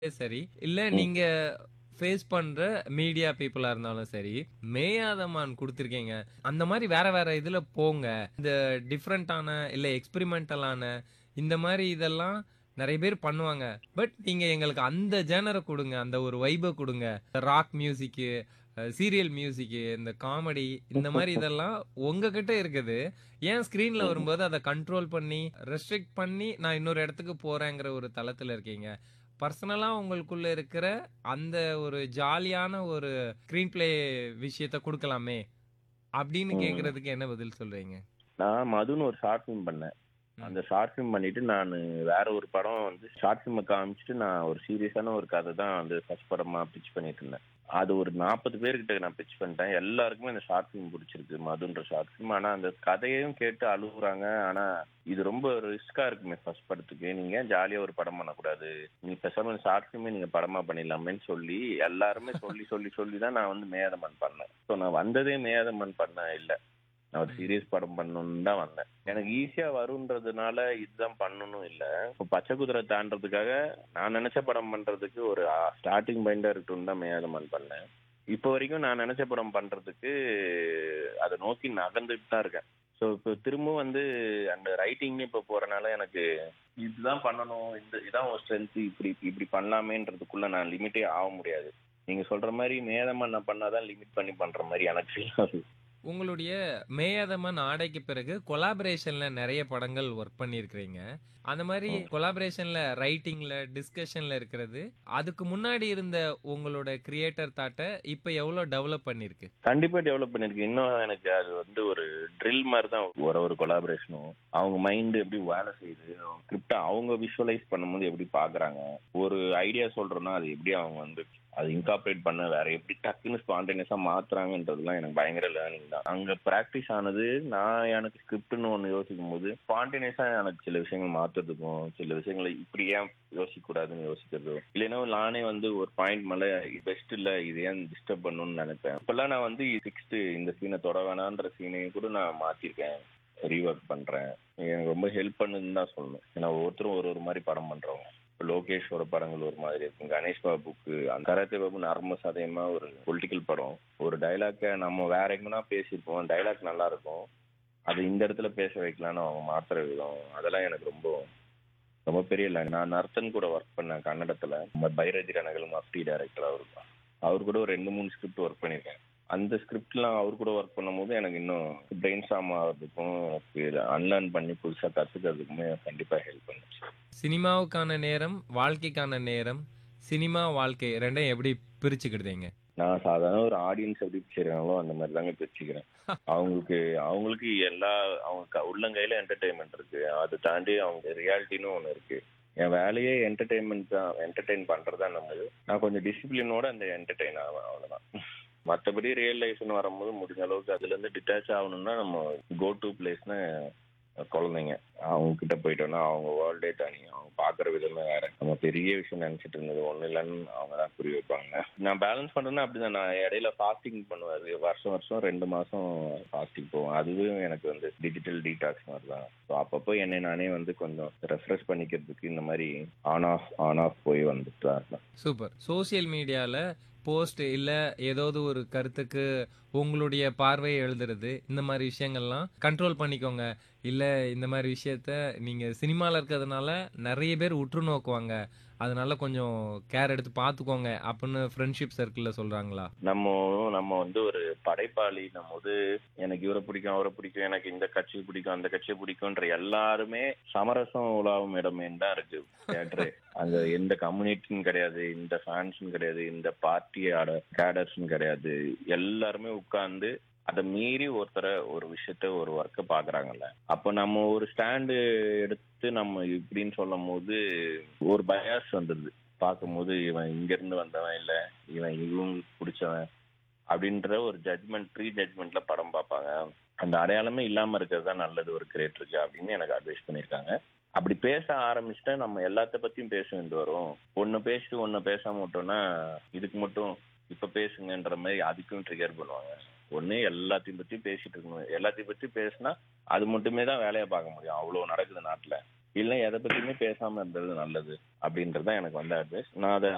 சரி. இல்ல ம். நீங்க ஃபேஸ் பண்ற மீடியா பீப்பிளா இருந்தாலும் சரி, மேயாதமான் குடுத்திருக்கீங்க. அந்த மாரி வேற வேற இதுல போங்க. இந்த டிஃபரண்டான இல்ல எக்ஸ்பெரிமென்டலான இந்த மாரி இதெல்லாம் நெறைய பேர் பண்ணுவாங்க. பட் நீங்க எங்களுக்கு அந்த ஜானர குடுங்க. அந்த ஒரு வைப குடுங்க. ராக் மியூசிக்கு, சீரியல் மியூசிக்கு, இந்த காமெடி இந்த மாரி இதெல்லாம் உங்ககிட்ட இருக்குது. ஏன் ஸ்க்ரீன்ல ம். வரும்போது அத கண்ட்ரோல் பண்ணி, ரெஸ்ட்ரிக்ட் பண்ணி நான் இன்னொரு இடத்துக்கு போறேங்கிற ஒரு தளத்துல இருக்கீங்க. பர்சனலா உங்களுக்குள்ள இருக்கிற அந்த ஒரு ஜாலியான ஒரு ஸ்கிரீன் பிளே விஷயத்த குடுக்கலாமே! அப்படின்னு ம். கேட்கறதுக்கு என்ன பதில் சொல்றீங்க? நான் மதுன்னு ஒரு ஷார்ட் ஃபிலிம் பண்ணேன். ம். அந்த ஷார்ட் ஃபிலிம் பண்ணிட்டு நானு வேற ஒரு படம் வந்து ஷார்ட் ஃபிலிம காமிச்சுட்டு நான் ஒரு சீரியஸான ஒரு கதை தான் வந்து ஃபர்ஸ்ட் படமா பிட்ச் பண்ணிட்டு இருந்தேன். அது ஒரு 40 பேர்கிட்ட நான் பிட்ச் பண்ணிட்டேன். எல்லாருக்குமே அந்த ஷார்ட் ஃபிலிம் புடிச்சிருக்கு. மதுன்ற ஷார்ட் ஃபிலிம். ஆனா அந்த கதையையும் கேட்டு அழுவுறாங்க. ஆனா இது ரொம்ப ரிஸ்க்கா இருக்குமே ஃபர்ஸ்ட் படத்துக்கு. நீங்க ஏன் ஜாலியா ஒரு படம் பண்ணக்கூடாது? நீ பேசாம ஷார்ட் ஃபிலிமே நீங்க படமா பண்ணிடலாமேன்னு சொல்லி எல்லாருமே சொல்லி சொல்லி சொல்லி தான் நான் வந்து மேயாதமான் பண்ணேன். ஸோ நான் வந்ததே மேயாதமான் பண்ண இல்ல. நான் ஒரு ம். சீரியஸ் படம் பண்ணணும்னு தான் வந்தேன். எனக்கு ஈஸியா வரும்ன்றதுனால இதுதான் பண்ணணும் இல்ல. இப்போ பச்சை குதிரை தாண்டறதுக்காக நான் நெனச்ச படம் பண்றதுக்கு ஒரு ஸ்டார்ட்டிங் பாயிண்டா இருக்கட்டும்னு தான் மேயாதமான் பண்ணேன். இப்போ வரைக்கும் நான் நெனச்ச படம் பண்றதுக்கு அத நோக்கி நகர்ந்துட்டு தான் இருக்கேன். ஸோ இப்போ திரும்பவும் வந்து அந்த ரைட்டிங்னு இப்போ போறனால எனக்கு இதுதான் பண்ணணும். இதான் ஒரு ஸ்ட்ரென்த். இப்படி இப்படி பண்ணலாமேன்றதுக்குள்ள நான் லிமிட்டே ஆக முடியாது. நீங்க சொல்ற மாரி மேயாதமான் நான் பண்ணா தான் லிமிட் பண்ணி பண்ற மாரி எனக்கு ஃபீல் ஆகுது. உங்களுடைய மேயாதமான் ஆடைக்கு பிறகு கொலாபரேஷன்ல நெறைய படங்கள் ஒர்க் பண்ணியிருக்கிறீங்க. அந்த மாரி ம். கொலாபரேஷன்ல ரைட்டிங்ல, டிஸ்கஷன்ல இருக்கிறது, அதுக்கு முன்னாடி இருந்த உங்களோட கிரியேட்டர் தாட்ட இப்ப எவ்வளோ டெவலப் பண்ணிருக்கு? கண்டிப்பா டெவலப் பண்ணிருக்கு. இன்னும் எனக்கு அது வந்து ஒரு ட்ரில் மாரி தான் ஒரு ஒரு கொலாபரேஷனும். அவங்க மைண்ட் எப்படி வேலை செய்யுது, ஸ்கிரிப்ட்ட அவங்க விஷுவலைஸ் பண்ணும்போது எப்படி பார்க்குறாங்க, ஒரு ஐடியா சொல்றோம்னா அது எப்படி அவங்க வந்து அது இன்கார்ப்பரேட் பண்ண வேற எப்படி டக்குன்னு ஸ்பான்டேனியஸா மாத்துறாங்கன்றதுலாம் எனக்கு பயங்கர லேர்னிங் தான். அங்க பிராக்டிஸ் ஆனது நான் எனக்கு ஸ்கிரிப்ட்னு ஒண்ணு யோசிக்கும்போது, ஸ்பான்டேனியஸா எனக்கு சில விஷயங்கள் மாத்துறதுக்கும், சில விஷயங்கள இப்படி ஏன் யோசிக்கக்கூடாதுன்னு யோசிக்கிறதோ, இல்லைன்னா நானே வந்து ஒரு பாயிண்ட் மேல இது பெஸ்ட் இல்ல, இது ஏன் டிஸ்டர்ப் பண்ணணும்னு நினைப்பேன். இப்பெல்லாம் நான் வந்து 6th இந்த சீனை தொட வேணான்ற சீனையும் கூட நான் மாத்திருக்கேன். ரீவொர்க் பண்றேன். எனக்கு ரொம்ப ஹெல்ப் பண்ணுதுன்னு தான் சொல்லணும். ஏன்னா ஒவ்வொருத்தரும் ஒரு ஒரு மாதிரி படம் பண்றவங்க. இப்ப லோகேஷோட படங்கள் ஒரு மாதிரி இருக்கும். கணேஷ் பாபுக்கு அந்த கராத்தே பாபு நர்ம சதயமா ஒரு பொலிட்டிக்கல் படம். ஒரு டைலாக்க நம்ம வேற எங்கன்னா பேசியிருப்போம். டைலாக் நல்லா இருக்கும். அது இந்த இடத்துல பேச வைக்கலாம்னு அவங்க மாத்துற விதம் அதெல்லாம் எனக்கு ரொம்ப ரொம்ப பெரிய லைன். நான் நர்த்தன் கூட ஒர்க் பண்ணேன் கன்னடத்துல. நம்ம பைரஜி ரணகல் மஃப்டி டைரக்டர் அவரு தான். அவர் கூட ஒரு 2, 3 ஸ்கிரிப்ட் ஒர்க் பண்ணியிருக்கேன். அந்த ஸ்கிரிப்ட்லாம் அவர் கூட ஒர்க் பண்ணும்போது எனக்கு இன்னும் பிரெயின் ஸ்டார்ம் ஆகுறதுக்கும், அன்லேர்ன் பண்ணி புதுசா கத்துக்கிறதுக்குமே கண்டிப்பா ஹெல்ப் பண்ணுச்சு. சினிமாவுக்கான நேரம், வாழ்க்கைக்கான நேரம், சினிமா, வாழ்க்கை 2யும் எப்படி பிரிச்சுக்கிடுதீங்க? நான் சாதாரண ஒரு ஆடியன்ஸ் எப்படி செய்றாங்களோ அந்த மாதிரி தாங்க பிரிச்சுக்கிறேன். அவங்களுக்கு அவங்களுக்கு எல்லா அவங்க உள்ளங்கையில என்டர்டெயின்மெண்ட் இருக்கு. அதை தாண்டி அவங்க ரியாலிட்டின்னு ஒண்ணு இருக்கு. என் வேலையே என்டர்டெயின்மெண்ட் தான். என்டர்டெயின் பண்றதா நம்மது. நான் கொஞ்சம் டிசிப்ளினோட அந்த என்டர்டெயின் ஆவேன் அவ்வளவுதான். மத்தபடி ரியல் லைஃப்னு வரும்போது முடிஞ்ச அளவுக்கு அதுல இருந்து டிட்டாச் ஆகணும்னா நம்ம கோ டு பிளேஸ்னு குழந்தைங்க. அவங்க கிட்ட போயிட்டோம்னா அவங்க வேர்ல்டே தனி. அவங்க பாக்குற விதமே வேற. நம்ம பெரிய விஷயம் நினைச்சிட்டு இருந்தது ஒண்ணு இல்லைன்னு அவங்க தான் புரிய வைப்பாங்க. நான் பேலன்ஸ் பண்றேன்னா அப்படிதான். நான் இடையில ஃபாஸ்டிங் பண்ணுவேன். அது வருஷம் வருஷம் 2 மாசம் ஃபாஸ்டிங் போவேன். அதுவும் எனக்கு வந்து டிஜிட்டல் டீடாக்ஸ் மாதிரி தான். ஸோ அப்பப்போ என்னை நானே வந்து கொஞ்சம் ரெஃப்ரெஷ் பண்ணிக்கிறதுக்கு இந்த மாதிரி ஆன் ஆஃப் போய் வந்துட்டு தான் இருப்பேன். சூப்பர். சோசியல் மீடியால போஸ்ட் இல்ல ஏதாவது ஒரு கருத்துக்கு உங்களுடைய பார்வைய எழுதுறது, இந்த மாரி விஷயங்கள்லாம் கண்ட்ரோல் பண்ணிக்கோங்க. இல்ல இந்த மாரி விஷயத்த நீங்க சினிமால இருக்கிறதுனால நெறைய பேர் உற்று நோக்குவாங்க. அதனால கொஞ்சம் கேர் எடுத்து பார்த்துக்கோங்க அப்புட்ன்னு ஃப்ரெண்ட்ஷிப் சர்க்கிள்ல சொல்றாங்களா? நம்ம நம்ம வந்து ஒரு படைப்பாளி. நம்ம வந்து எனக்கு இவரை பிடிக்கும், அவரை பிடிக்கும், எனக்கு இந்த கட்சி பிடிக்கும், அந்த கட்சியை பிடிக்கும்ன்ற எல்லாருமே சமரசம் உலாவும் இடமேன்னு தான் இருக்கு தியேட்டரே. அங்க எந்த கம்யூனிட்டின்னு கிடையாது, இந்த ஃபேன்ஸ்னு கிடையாது, இந்த பார்ட்டியோட கேடர்ஸ்னு கிடையாது. எல்லாருமே உட்கார்ந்து அதை மீறி ஒருத்தரை ஒரு விஷயத்த ஒரு ஒர்க்கை பாக்குறாங்கல்ல. அப்ப நம்ம ஒரு ஸ்டாண்டு எடுத்து நம்ம இப்படின்னு சொல்லும் போது ஒரு பயாஸ் வந்துடுது. பார்க்கும்போது இவன் இங்க இருந்து வந்தவன் இல்ல, இவன் இவங்களுக்கு பிடிச்சவன் அப்படின்ற ஒரு ஜட்மெண்ட் ப்ரீ ஜட்மெண்ட்ல படம் பார்ப்பாங்க. அந்த அடையாளமே இல்லாம இருக்கிறது தான் நல்லது ஒரு கிரியேட்டருக்கு அப்படின்னு எனக்கு அட்வைஸ் பண்ணியிருக்காங்க. அப்படி பேச ஆரம்பிச்சுட்டா நம்ம எல்லாத்த பத்தியும் பேச வேண்டி வரும். ஒன்னு பேசிட்டு ஒன்னு பேசாம விட்டோம்னா இதுக்கு மட்டும் இப்ப பேசுங்கன்ற மாதிரி அதுக்கும் ட்ரிகர் பண்ணுவாங்க. ஒண்ணு எல்லாத்தையும் பத்தி பேசிட்டு இருக்கணும். எல்லாத்தையும் பத்தி பேசினா அது மட்டுமே தான் வேலையை பார்க்க முடியும். அவ்வளவு நடக்குது நாட்டுல. இல்ல எதை பத்தியுமே பேசாம இருந்தது நல்லது அப்படின்றதுதான் எனக்கு வந்த அட்வைஸ். நான் அதை